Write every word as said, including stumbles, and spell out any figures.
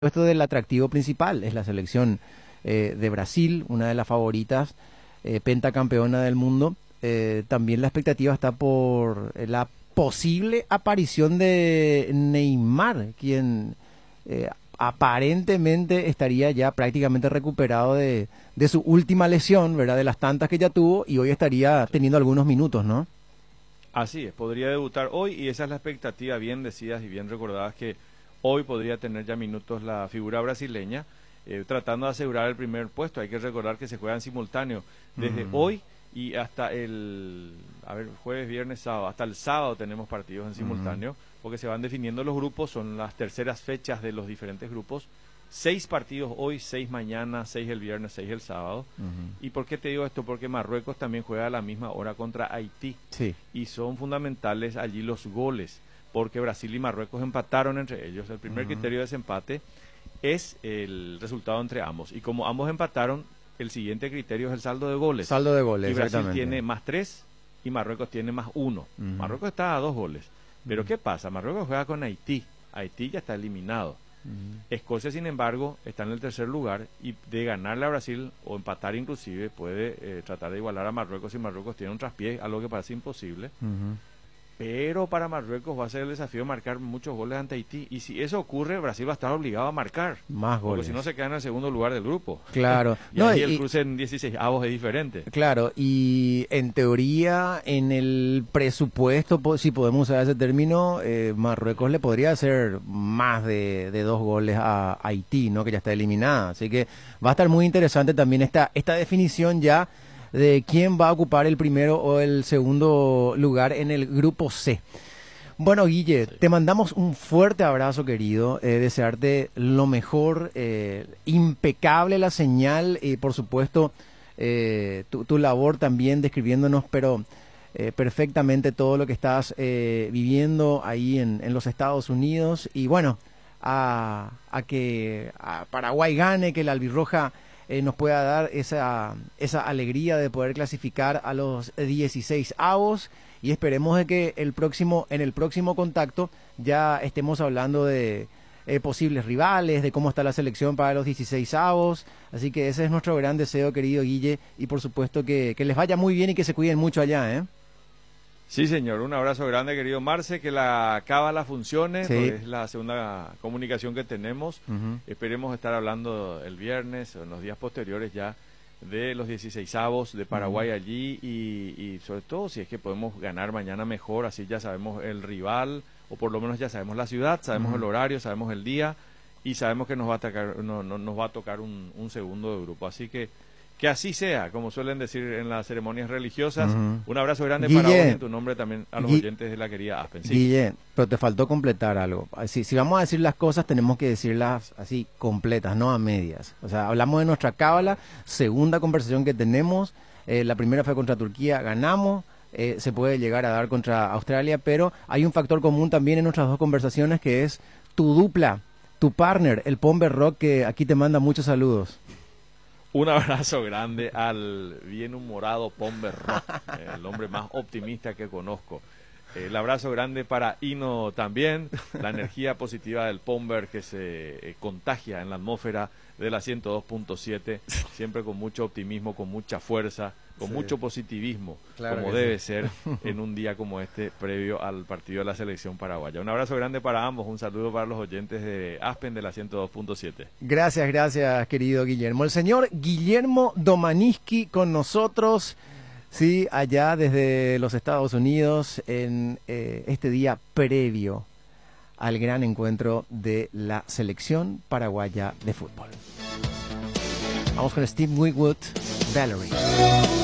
Esto del atractivo principal es la selección eh, de Brasil, una de las favoritas, eh, pentacampeona del mundo. Eh, también la expectativa está por la posible aparición de Neymar, quien eh, aparentemente estaría ya prácticamente recuperado de, de su última lesión, ¿verdad? De las tantas que ya tuvo, y hoy estaría teniendo algunos minutos, ¿no? Así es, podría debutar hoy y esa es la expectativa, bien decidas y bien recordadas, que hoy podría tener ya minutos la figura brasileña, eh, tratando de asegurar el primer puesto. Hay que recordar que se juegan simultáneo desde mm. hoy y hasta el, a ver, jueves, viernes, sábado, hasta el sábado tenemos partidos en simultáneo, mm. porque se van definiendo los grupos, son las terceras fechas de los diferentes grupos. Seis partidos hoy, seis mañana, seis el viernes, seis el sábado. Uh-huh. ¿Y por qué te digo esto? Porque Marruecos también juega a la misma hora contra Haití. Sí. Y son fundamentales allí los goles, porque Brasil y Marruecos empataron entre ellos. El primer uh-huh. criterio de desempate es el resultado entre ambos. Y como ambos empataron, el siguiente criterio es el saldo de goles. Saldo de goles, y Brasil tiene más tres y Marruecos tiene más uno. Uh-huh. Marruecos está a dos goles. Pero uh-huh. ¿qué pasa? Marruecos juega con Haití. Haití ya está eliminado. Uh-huh. Escocia, sin embargo, está en el tercer lugar y de ganarle a Brasil o empatar inclusive puede eh, tratar de igualar a Marruecos, y Marruecos tiene un traspié, algo que parece imposible. Uh-huh. Pero para Marruecos va a ser el desafío marcar muchos goles ante Haití, y si eso ocurre, Brasil va a estar obligado a marcar más goles, porque si no se queda en el segundo lugar del grupo. Claro. y no, ahí y, el cruce en dieciséis avos es diferente. Claro, y en teoría, en el presupuesto, si podemos usar ese término, eh, Marruecos le podría hacer más de, de dos goles a Haití, ¿no? Que ya está eliminada. Así que va a estar muy interesante también esta, esta definición ya de quién va a ocupar el primero o el segundo lugar en el grupo C. Bueno, Guille, sí. te mandamos un fuerte abrazo, querido, eh, desearte lo mejor, eh, impecable la señal y por supuesto eh, tu, tu labor también describiéndonos, pero eh, perfectamente todo lo que estás eh, viviendo ahí en, en los Estados Unidos, y bueno, a, a que a Paraguay gane, que la albirroja Eh, nos pueda dar esa, esa alegría de poder clasificar a los dieciséis avos, y esperemos de que el próximo, en el próximo contacto ya estemos hablando de eh, posibles rivales, de cómo está la selección para los dieciséis avos. Así que ese es nuestro gran deseo, querido Guille, y por supuesto que, que les vaya muy bien y que se cuiden mucho allá, ¿eh? Sí, señor, un abrazo grande, querido Marce, que la cábala funcione, sí. Es la segunda comunicación que tenemos. Uh-huh. Esperemos estar hablando el viernes o en los días posteriores ya de los dieciséis avos de Paraguay uh-huh. allí, y, y sobre todo si es que podemos ganar mañana mejor, así ya sabemos el rival, o por lo menos ya sabemos la ciudad, sabemos uh-huh. el horario, sabemos el día, y sabemos que nos va a tocar, no, no, nos va a tocar un, un segundo de grupo, así que que así sea, como suelen decir en las ceremonias religiosas. Uh-huh. Un abrazo grande Guille, para vos y en tu nombre también a los Guille, oyentes de la querida Aspen. Sí. Guille, pero te faltó completar algo. Si, si vamos a decir las cosas, tenemos que decirlas así completas, no a medias. O sea, hablamos de nuestra cábala, segunda conversación que tenemos. Eh, la primera fue contra Turquía, ganamos. Eh, se puede llegar a dar contra Australia, pero hay un factor común también en nuestras dos conversaciones, que es tu dupla, tu partner, el Pomber Rock, que aquí te manda muchos saludos. Un abrazo grande al bien humorado Pomber Rock, el hombre más optimista que conozco. El abrazo grande para Hino también, la energía positiva del Pomber que se eh, contagia en la atmósfera de la ciento dos punto siete, siempre con mucho optimismo, con mucha fuerza, con sí. mucho positivismo, claro, como debe sí. ser en un día como este, previo al partido de la selección paraguaya. Un abrazo grande para ambos, un saludo para los oyentes de Aspen de la ciento dos punto siete. Gracias, gracias, querido Guillermo. El señor Guillermo Domaniski con nosotros, sí, allá desde los Estados Unidos, en eh, este día previo al gran encuentro de la selección paraguaya de fútbol. Vamos con Steve Wigwood, Valerie.